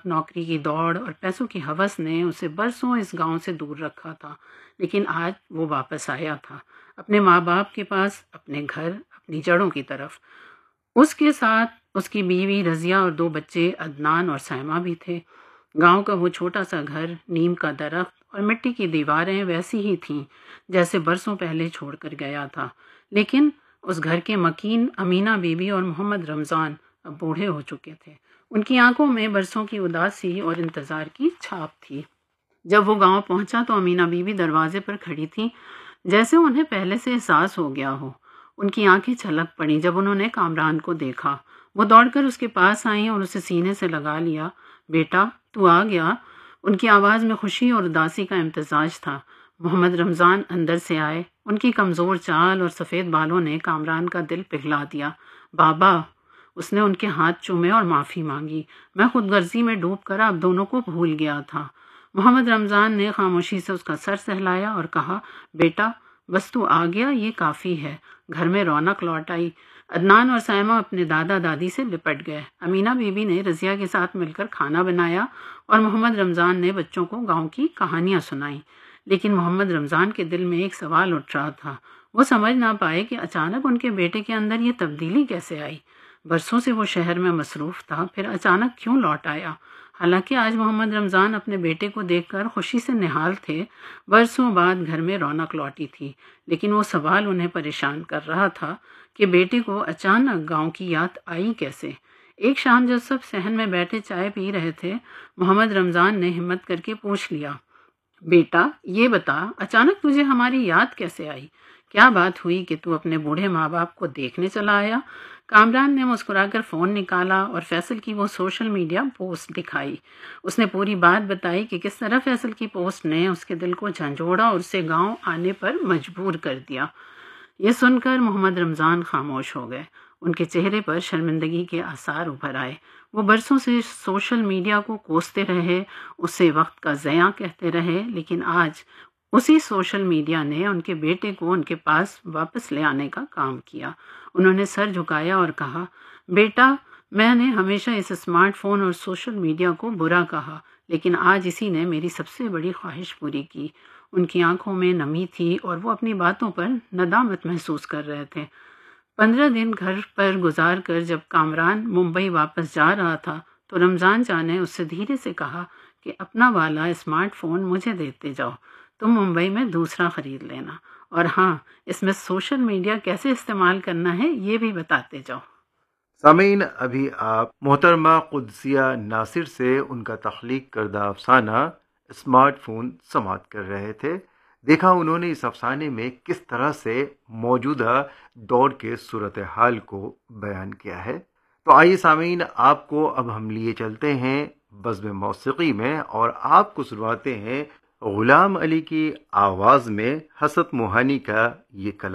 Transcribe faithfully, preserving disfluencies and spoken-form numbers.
نوکری کی دوڑ اور پیسوں کی ہوس نے اسے برسوں اس گاؤں سے دور رکھا تھا، لیکن آج وہ واپس آیا تھا، اپنے ماں باپ کے پاس، اپنے گھر، اپنی جڑوں کی طرف۔ اس کے ساتھ اس کی بیوی رضیہ اور دو بچے عدنان اور سائمہ بھی تھے۔ گاؤں کا وہ چھوٹا سا گھر، نیم کا درخت اور مٹی کی دیواریں ویسی ہی تھیں جیسے برسوں پہلے چھوڑ کر گیا تھا، لیکن اس گھر کے مکین امینہ بی بی اور محمد رمضان اب بوڑھے ہو چکے تھے۔ ان کی آنکھوں میں برسوں کی اداسی اور انتظار کی چھاپ تھی۔ جب وہ گاؤں پہنچا تو امینہ بی بی دروازے پر کھڑی تھی، جیسے انہیں پہلے سے احساس ہو گیا ہو۔ ان کی آنکھیں چھلک پڑیں جب انہوں نے کامران کو دیکھا۔ وہ دوڑ کر اس کے پاس آئیں اور اسے سینے سے لگا لیا۔ بیٹا، تو آ گیا؟ ان کی آواز میں خوشی اور اداسی کا امتزاج تھا۔ محمد رمضان اندر سے آئے۔ ان کی کمزور چال اور سفید بالوں نے کامران کا دل پگھلا دیا۔ بابا، اس نے ان کے ہاتھ چومے اور معافی مانگی۔ میں خود غرضی میں ڈوب کر آپ دونوں کو بھول گیا تھا۔ محمد رمضان نے خاموشی سے اس کا سر سہلایا اور کہا، بیٹا بس تو آ گیا، یہ کافی ہے۔ گھر میں رونق لوٹ آئی۔ عدنان اور سائمہ اپنے دادا دادی سے لپٹ گئے۔ امینہ بی بی نے رضیہ کے ساتھ مل کر کھانا بنایا اور محمد رمضان نے بچوں کو گاؤں کی کہانیاں سنائیں۔ لیکن محمد رمضان کے دل میں ایک سوال اٹھ رہا تھا۔ وہ سمجھ نہ پائے کہ اچانک ان کے بیٹے کے اندر یہ تبدیلی کیسے آئی۔ برسوں سے وہ شہر میں مصروف تھا، پھر اچانک کیوں لوٹ آیا؟ حالانکہ آج محمد رمضان اپنے بیٹے کو دیکھ کر خوشی سے نہال تھے۔ برسوں بعد گھر میں رونق لوٹی تھی، لیکن وہ سوال انہیں پریشان کر رہا تھا کہ بیٹے کو اچانک گاؤں کی یاد آئی کیسے۔ ایک شام جب سب صحن میں بیٹھے چائے پی رہے تھے، محمد رمضان نے ہمت کر کے پوچھ لیا، بیٹا یہ بتا، اچانک تجھے ہماری یاد کیسے آئی؟ کیا بات ہوئی کہ تو اپنے بوڑھے ماں باپ کو دیکھنے چلا آیا؟ کامران نے مسکرا کر فون نکالا اور فیصل کی وہ سوشل میڈیا پوسٹ دکھائی۔ اس نے پوری بات بتائی کہ کس طرح فیصل کی پوسٹ نے اس کے دل کو جھنجھوڑا اور اسے گاؤں آنے پر مجبور کر دیا۔ یہ سن کر محمد رمضان خاموش ہو گئے۔ ان کے چہرے پر شرمندگی کے آثار ابھر آئے۔ وہ برسوں سے سوشل میڈیا کو کوستے رہے، اسے وقت کا ضیاع کہتے رہے، لیکن آج اسی سوشل میڈیا نے ان کے بیٹے کو ان کے پاس واپس لے آنے کا کام کیا۔ انہوں نے سر جھکایا اور کہا، بیٹا میں نے ہمیشہ اس اسمارٹ فون اور سوشل میڈیا کو برا کہا، لیکن آج اسی نے میری سب سے بڑی خواہش پوری کی۔ ان کی آنکھوں میں نمی تھی اور وہ اپنی باتوں پر ندامت محسوس کر رہے تھے۔ پندرہ دن گھر پر گزار کر جب کامران ممبئی واپس جا رہا تھا تو رمضان چا نے اس سے دھیرے سے کہا کہ اپنا والا اسمارٹ فون مجھے دیتے جاؤ، تم ممبئی میں دوسرا خرید لینا، اور ہاں اس میں سوشل میڈیا کیسے استعمال کرنا ہے یہ بھی بتاتے جاؤ۔ سامعین، ابھی آپ محترمہ قدسیہ ناصر سے ان کا تخلیق کردہ افسانہ اسمارٹ فون سماعت کر رہے تھے۔ دیکھا انہوں نے اس افسانے میں کس طرح سے موجودہ دور کے صورتحال کو بیان کیا ہے۔ تو آئیے سامعین، آپ کو اب ہم لیے چلتے ہیں بزم موسیقی میں، اور آپ کو سنواتے ہیں غلام علی کی آواز میں حسن موہانی کا یہ کلام۔